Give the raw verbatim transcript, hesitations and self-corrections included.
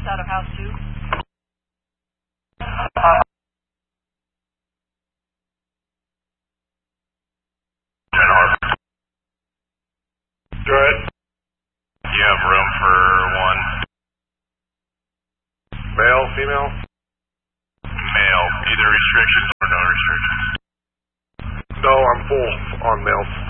out of house two. Uh, Go ahead. You have room for one. Male, female? Male. Either restrictions or no restrictions. No, I'm full on males.